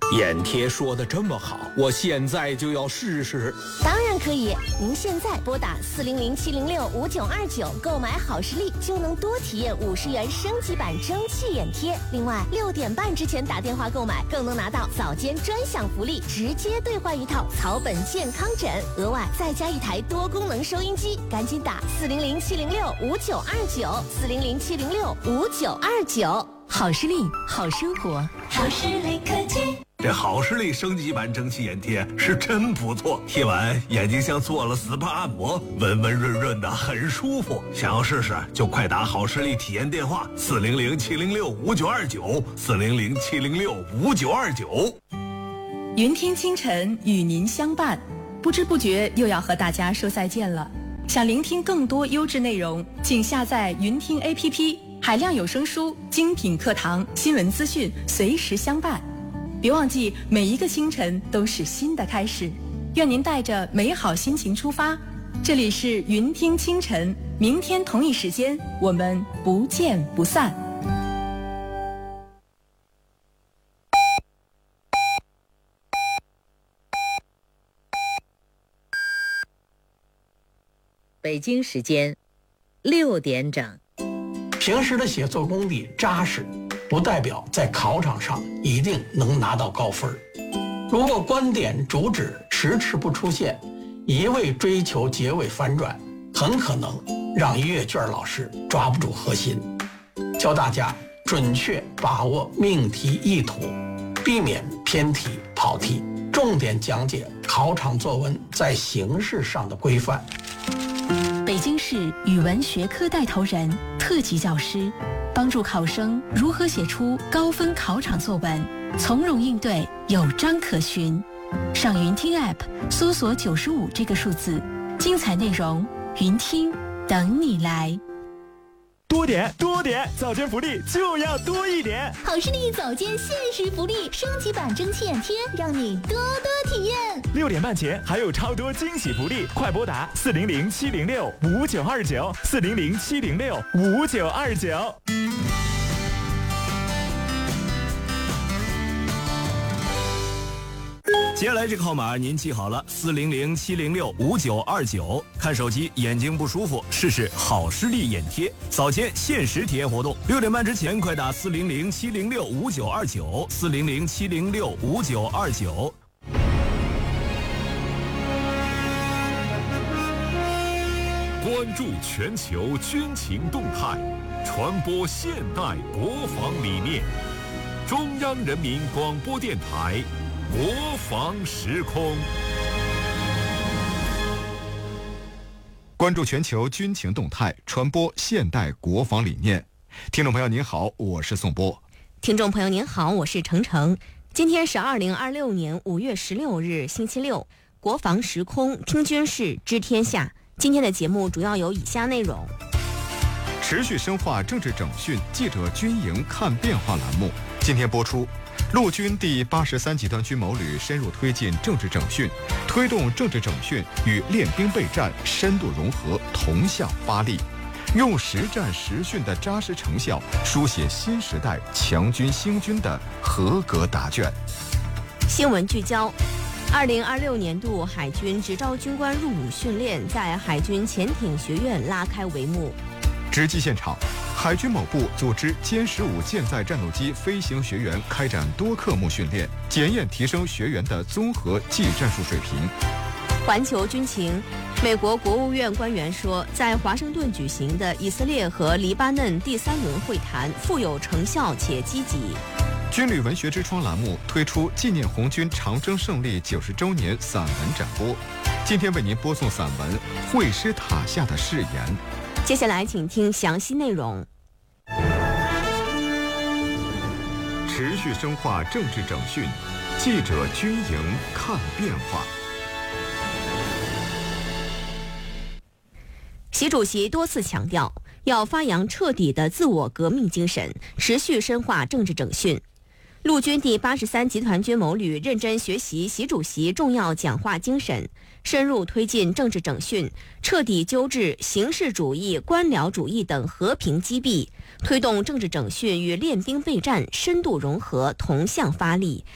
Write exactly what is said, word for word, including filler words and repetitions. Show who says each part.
Speaker 1: 眼贴说的这么好，我现在就要试试。
Speaker 2: 当然可以，您现在拨打四零零七零六五九二九购买好视力，就能多体验五十元升级版蒸汽眼贴。另外，六点半之前打电话购买，更能拿到早间专享福利，直接兑换一套草本健康枕，额外再加一台多功能收音机。赶紧打四零零七零六五九二九，四零零七零六五九二九。好视力，好生活，
Speaker 3: 好视力科技。
Speaker 4: 这好视力升级版蒸汽眼贴是真不错，贴完眼睛像做了 S P A 按摩，温温润润的，很舒服。想要试试就快打好视力体验电话四零零七零六五九二九，四零零七零六五九二九。
Speaker 5: 云听清晨与您相伴，不知不觉又要和大家说再见了。想聆听更多优质内容，请下载云听 A P P， 海量有声书、精品课堂、新闻资讯，随时相伴。别忘记，每一个清晨都是新的开始。愿您带着美好心情出发。这里是云听清晨，明天同一时间我们不见不散。
Speaker 6: 北京时间六点整。
Speaker 7: 平时的写作功底扎实，不代表在考场上一定能拿到高分。如果观点主旨迟迟不出现，一味追求结尾反转，很可能让阅卷老师抓不住核心。教大家准确把握命题意图，避免偏题跑题，重点讲解考场作文在形式上的规范。
Speaker 8: 北京市语文学科带头人、特级教师，帮助考生如何写出高分考场作文，从容应对，有章可循。上云听 App 搜索九十五这个数字，精彩内容云听等你来。
Speaker 9: 多点多点，早间福利就要多一点。
Speaker 3: 好视力早间限时福利，升级版蒸汽眼贴，让你多多体验。
Speaker 9: 六点半前还有超多惊喜福利，快拨打四零零七零六五九二九，四零零七零六五九二九。
Speaker 4: 接下来这个号码您记好了，四零零七零六五九二九。看手机眼睛不舒服，试试好视力眼贴，早间限时体验活动，六点半之前快打四零零七零六五九二九，四零零七零六五九二九。
Speaker 10: 关注全球军情动态，传播现代国防理念。中央人民广播电台。国防时空，
Speaker 11: 关注全球军情动态，传播现代国防理念。听众朋友您好，我是宋波。
Speaker 2: 听众朋友您好，我是程程。今天是二零二六年五月十六日，星期六。国防时空，听军事，知天下。今天的节目主要有以下内容：
Speaker 11: 持续深化政治整训，记者军营看变化栏目今天播出。陆军第八十三集团军某旅深入推进政治整训，推动政治整训与练兵备战深度融合，同向发力，用实战实训的扎实成效，书写新时代强军兴军的合格答卷。
Speaker 2: 新闻聚焦：二零二六年度海军执招军官入伍训练在海军潜艇学院拉开帷幕。
Speaker 11: 直击现场，海军某部组织歼十五舰载战斗机飞行学员开展多科目训练，检验提升学员的综合技战术水平。
Speaker 2: 环球军情，美国国务院官员说，在华盛顿举行的以色列和黎巴嫩第三轮会谈富有成效且积极。
Speaker 11: 军旅文学之窗栏目推出纪念红军长征胜利九十周年散文展播，今天为您播送散文《会师塔下的誓言》。
Speaker 2: 接下来请听详细内容。
Speaker 11: 持续深化政治整训，记者军营看变化。
Speaker 2: 习主席多次强调，要发扬彻底的自我革命精神，持续深化政治整训。陆军第八十三集团军某旅认真学习习主席重要讲话精神，深入推进政治整训，彻底纠治形式主义、官僚主义等和平积弊，推动政治整训与练兵备战深度融合，同向发力，